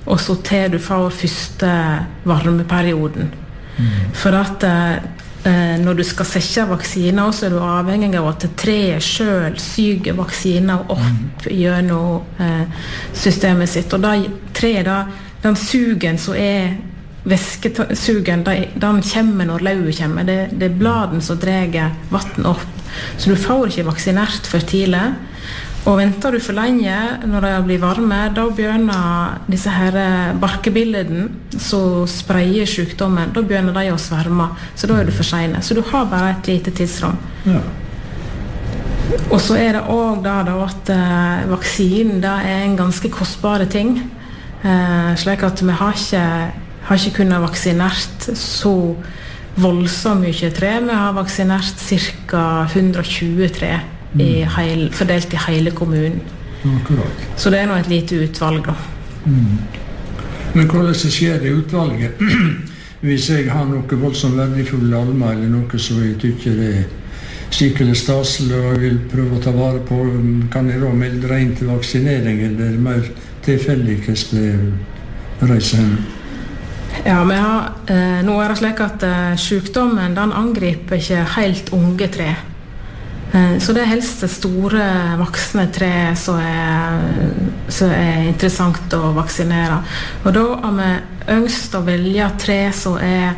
og så til du får første varmeperioden. For at når du skal sette vaksiner, så du avhengig av at treet selv syger vaksiner opp gjennom systemet sitt. Og treet, den sugen som væskesugen, den kommer når lauet kommer. Det bladen som drar vatten opp. Så du får ikke vaksinert for tidlig. Og venter du for lenge når det blir varme, da begynner disse her barkebilleden som spreier sykdommen, da begynner de å sverme, så da du for sene. Så du har bare et lite tidsrom. Ja. Og så det også da at vaksinen da en ganske kostbare ting, slik at vi har ikke kunnet vaksinert så voldsomt mye tre. Vi har vaksinert ca. 120 tre. Fordelt I hele kommunen. Akkurat. Så det nå et lite utvalg da. Men hvordan skjer det utvalget? Hvis jeg har noe voldsomt verdifull alma eller noe som jeg tykker skikkelig staselig og jeg vil prøve å ta vare på, kan jeg da melde deg inn til vaksinering, eller mer tilfeldig hvordan det reiser hen? Ja, nå det slik at sykdommen den angriper ikke helt unge tre. Så det helst det store voksne tre som interessant å vaksinere. Og da har vi ønsket å velge tre som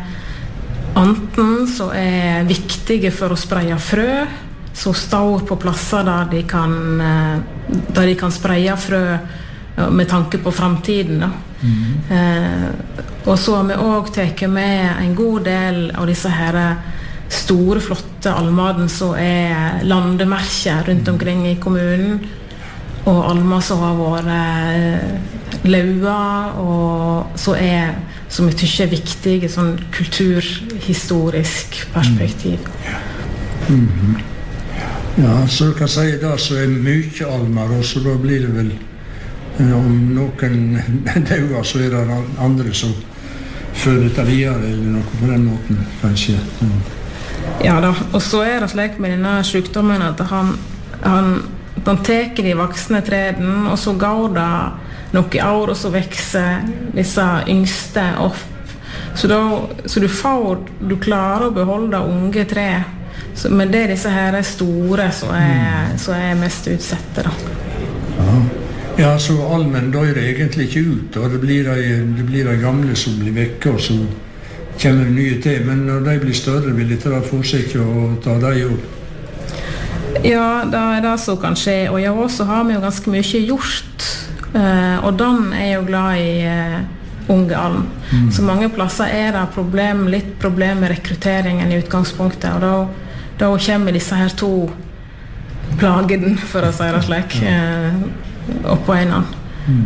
enten så viktige for å spreie frø, som står på plasser der de kan spreie frø med tanke på fremtiden. Og så har vi også tatt med en god del av disse her store, flotte almaden som landemerker rundt omkring I kommunen, og alma som har vært laua, og som jeg tykker viktige sånn kulturhistorisk perspektiv. Ja, så du kan si da så mye almer, og så da blir det vel om noen dauer, så det andre som fører det videre, eller noe på den måten, kanskje. Ja da, og så det slik med denne sykdommen at han teker de voksne treden, og så går det noen år, og så vekser disse yngste opp. Så du klarer å beholde unge tre, men det disse her store som mest utsette da. Ja, så almen dør det egentlig ikke ut, og det blir de gamle som blir vekke, og så kommer nye til, men når de blir større vil de ta forsøke å ta dem opp. Ja, det det som kan skje, og ja, også har vi jo ganske mye gjort, og den jo glad I unge alm. Så mange plasser det litt problem med rekrutteringen I utgangspunktet, og da kommer disse her to plagene, for å si det slik, oppå en annen.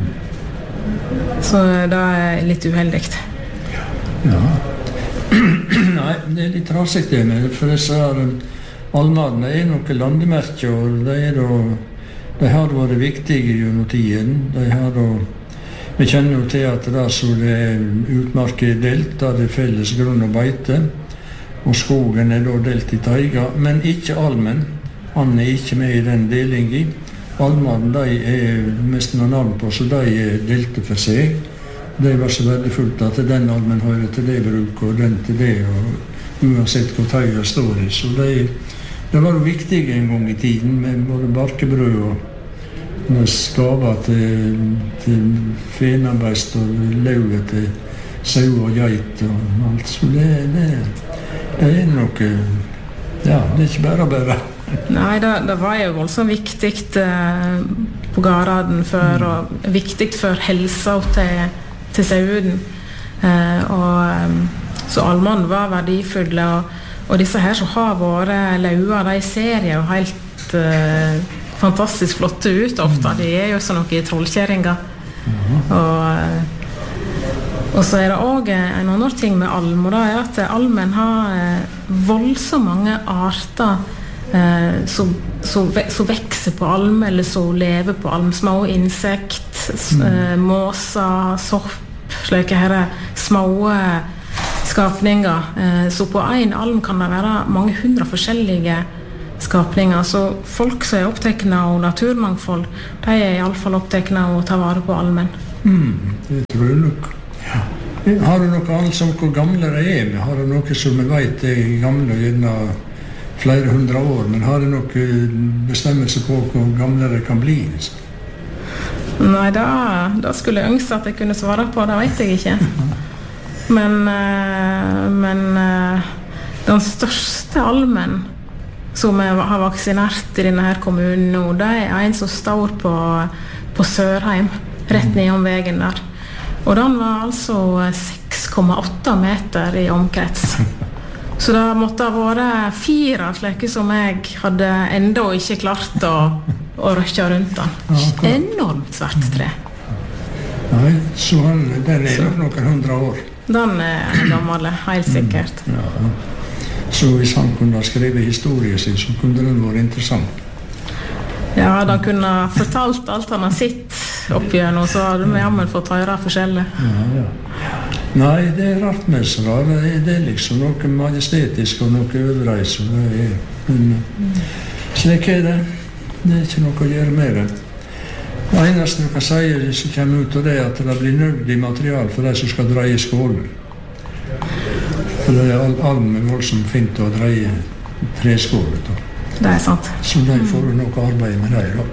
Så det litt uheldig. Ja. Nei, det litt raskt det med, for disse almadene noen landemerker, og de har vært viktige gjennom tiden. Vi kjenner jo til at det utmarket delt, da det felles grunn og beite, og skogen da delt I taiga, men ikke almen. Han ikke med I den delingen. Almaden, de mest noen navn på, så de delte for seg. Det var så verdifullt at den almen hører til det bruk, og den til det, og uansett hvor tøyre står I. Så det var jo viktig en gang I tiden, med både barkebrød og skaver til fenarbeist og lauet til sau og geit og alt. Så det noe, ja, det ikke bare. Nei, det var jo voldsomt viktig på garaden før, og viktig for helsa til sauden. Så almannen var verdifulle, og disse her som har vært laua, de ser jo helt fantastisk flotte ut ofte. De jo sånn noe I trollkjæringer. Og så det også en annen ting med alm, og det at almen har voldsomt mange arter som vekser på alm, eller som lever på alm. Små insekt, måser, sopp, slike her små skapninger. Så på en alm kan det være mange hundre forskjellige skapninger. Så folk som opptekne av naturmangfold, de I alle fall opptekne av å ta vare på almen. Det tror jeg nok. Ja. Har du noe annet som hvor gamle de med? Har du noe som vi vet er gamle gjennom flere hundre år, men har du noe bestemmelse på hvor gamle de kan bli? Nei, da skulle jeg ønske at jeg kunne svare på, det vet jeg ikke. Men den største almen som har vaksinert i denne her kommunen nå, det er en som står på Sørheim, rett ned om veien der. Og den var altså 6,8 meter i omkrets. Så det måtte ha vært 4 slike som jeg hadde enda ikke klart å røkke rundt den. Enormt svært tre. Nei, så den er nok noen 100 år. Den er gammel, helt sikkert. Ja. Så hvis han kunne skrive historien sin, så kunne den vært interessant. Ja, da kunne fortalt alt han har sett oppigjennom, så hadde vi jammen fått høre forskjellig. Ja. Nei, det er rart med så da. Det er liksom noe majestetisk og noe overreis. Slik er det. Det er ikke noe å gjøre med det. Det eneste du kan si som kommer ut av det, at det blir nødvendig material for de som skal dreie skålen. For det er almen voldsomt fint å dreie treskålet. Det er sant. Så de får noe arbeid med det da.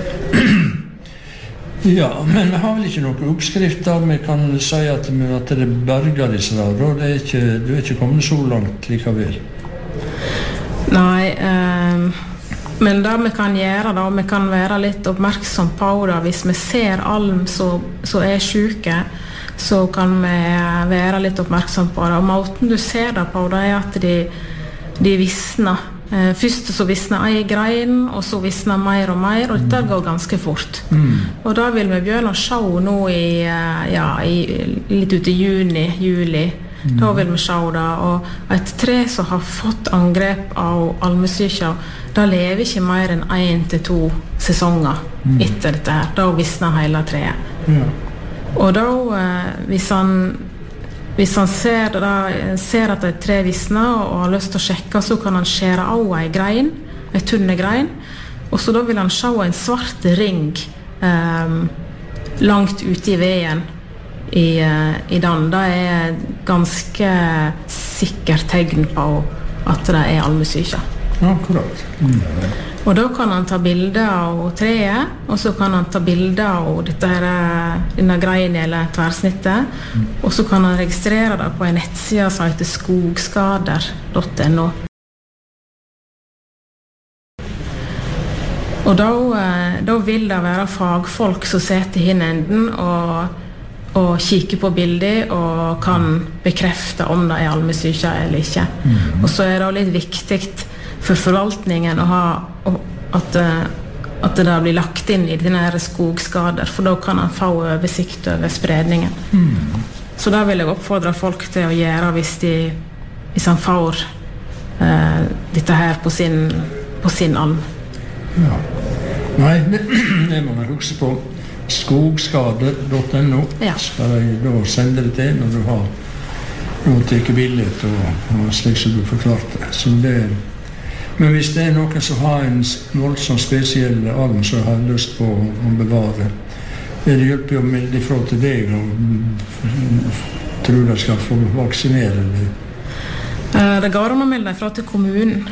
Ja, men vi har vel ikke noen oppskrifter. Vi kan si at det berger disse da. Du er ikke kommet så langt likevel. Nei, men det vi kan gjøre da, vi kan være litt oppmerksom på det. Hvis vi ser alm som er syke, så kan vi være litt oppmerksom på det. Og måten du ser det på, det er at de visner. Først så visner en grein, og så visner mer og mer, og dette går ganske fort. Og da vil vi begynne å se nå litt ut i juli. Da vil vi se det, og et tre som har fått angrep av almesyke, da lever ikke mer enn 1 til 2 sesonger etter dette her. Da visner hele treet. Ja. Og da, hvis han ser at et tre visner og har lyst til å sjekke, så kan han skjære av en grein, en tunne grein, og så da vil han se en svart ring langt ute i veien i den. Det er ganske sikkert tegn på at det er almesyke. Akkurat. Og da kan han ta bilde av treet, og så kan han ta bilde av denne greien eller tverrsnittet, og så kan han registrere det på en nettside som heter skogskader.no. Og da vil det være fagfolk som setter i enden og kikker på bildet og kan bekrefte om det er almesyke eller ikke. Og så er det litt viktig for forvaltningen å ha at det blir lagt inn i denne skogskader, for da kan han få oversikt over spredningen. Så da vil jeg oppfordre folk til å gjøre hvis han får dette her på sin alm. Ja. Nei, det må man huske på. Skogskader.no skal jeg da sende det til når du har tatt bildet og slik som du forklarte. Så det men hvis det er noen som har en voldsomt spesiell alm som har lyst på å bevare, det hjelper jo å melde ifra til deg og tror de skal få vaksinere det. Det går an å melde ifra til kommunen.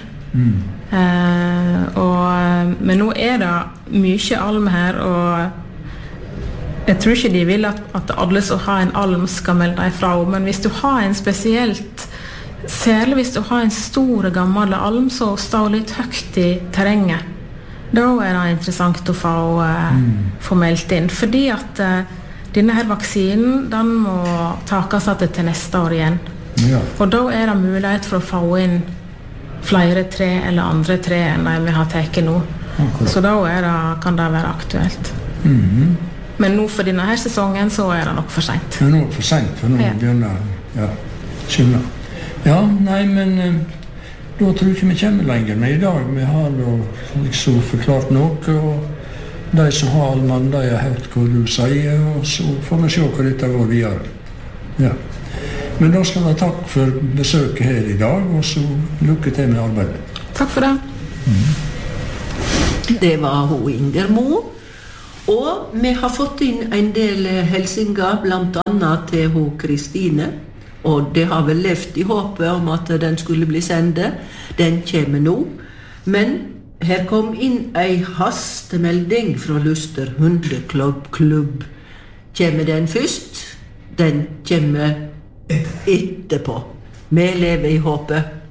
Men nå er det mye alm her, og jeg tror ikke de vil at alle som har en alm skal melde ifra, men hvis du har en spesielt, særlig hvis du har en stor gammel alm som står litt høyt i terrenget, da er det interessant å få meldt inn, fordi at denne her vaksinen, den må takes til neste år igjen. Og da er det mulighet for å få inn flere tre eller andre tre enn de vi har tatt nå. Så da kan det være aktuelt. Men nå for denne her sesongen så er det nok for sent. Det er nok for sent, for nå begynner skjønner. Ja, nei, men da tror jeg ikke vi kommer lenger. Men i dag vi har liksom forklart noe, og de som har allmann, de har hørt hva du sier, og så får vi se hva dette går videre. Ja. Men da skal jeg takk for besøket her i dag, og så lykke til med arbeidet. Takk for det. Det var hun Inger Mo, Og vi har fått inn en del helsinger, blant annet til hun Kristine, og det har vel levd i håpet om at den skulle bli sendet. Den kommer nå. Men her kom inn en hastemelding fra Luster hundeklubb. Kommer den først? Den kommer etterpå. Vi lever i håpet.